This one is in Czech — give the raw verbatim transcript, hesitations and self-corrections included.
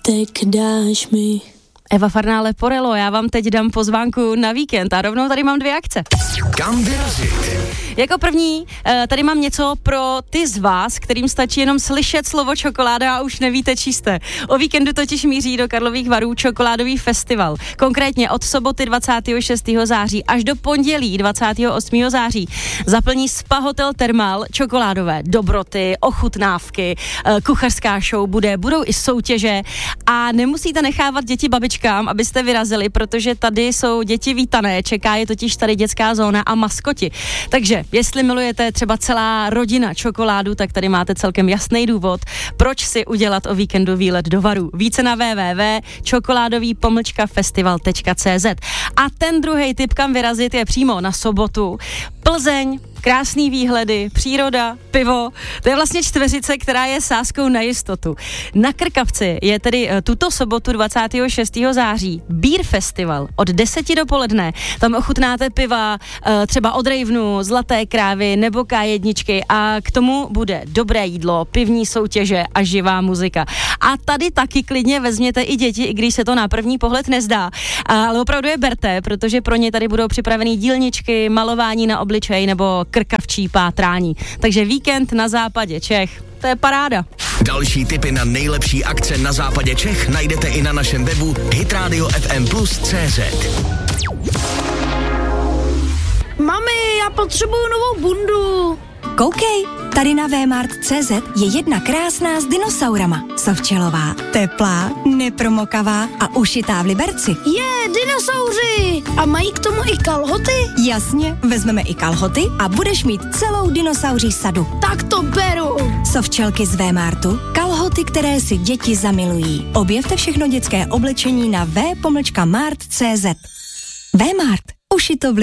tak dáš mi. Eva Farnále Porelo, já vám teď dám pozvánku na víkend a rovnou tady mám dvě akce. Kam vyrazit? Jako první, tady mám něco pro ty z vás, kterým stačí jenom slyšet slovo čokoláda a už nevíte, čí jste. O víkendu totiž míří do Karlových Varů čokoládový festival. Konkrétně od soboty dvacátého šestého září až do pondělí dvacátého osmého září zaplní Spa Hotel Thermal čokoládové dobroty, ochutnávky, kuchařská show bude, budou i soutěže a nemusíte nechávat děti babičkám, abyste vyrazili, protože tady jsou děti vítané, čeká je totiž tady dětská zóna a maskoti. Takže jestli milujete třeba celá rodina čokoládu, tak tady máte celkem jasný důvod, proč si udělat o víkendu výlet do Varů. Více na w w w tečka čokoládový pomlčka festival tečka c z. A ten druhý tip, kam vyrazit, je přímo na sobotu. Plzeň, krásný výhledy, příroda, pivo, to je vlastně čtveřice, která je sázkou na jistotu. Na Krkavci je tedy tuto sobotu dvacátého šestého září Beer Festival od deseti dopoledne. Tam ochutnáte piva, třeba od Ravenu, Zlaté krávy nebo ká jedna a k tomu bude dobré jídlo, pivní soutěže a živá muzika. A tady taky klidně vezměte i děti, i když se to na první pohled nezdá. Ale opravdu je berte, protože pro ně tady budou připravený dílničky, malování na obličej nebo krkavčí pátrání. Takže víkend na západě Čech, to je paráda. Další tipy na nejlepší akce na západě Čech najdete i na našem webu hitradio f m plus tečka c z. Mami, já potřebuju novou bundu. Koukej, tady na vmart tečka cé zet je jedna krásná s dinosaurama. Sovčelová, teplá, nepromokavá a ušitá v Liberci. Je, dinosauři! A mají k tomu i kalhoty? Jasně, vezmeme i kalhoty a budeš mít celou dinosauří sadu. Tak to beru! Sovčelky z Vmartu, kalhoty, které si děti zamilují. Objevte všechno dětské oblečení na v pomlčka mart tečka cé zet. Vmart, ušito v